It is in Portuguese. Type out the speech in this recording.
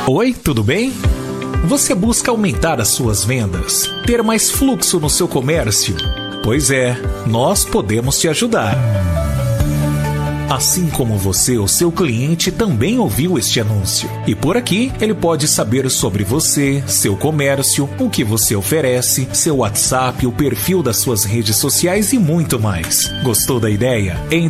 Oi, tudo bem? Você busca aumentar as suas vendas, ter mais fluxo no seu comércio? Pois é, nós podemos te ajudar. Assim como você, o seu cliente também ouviu este anúncio. E por aqui, ele pode saber sobre você, seu comércio, o que você oferece, seu WhatsApp, o perfil das suas redes sociais e muito mais. Gostou da ideia?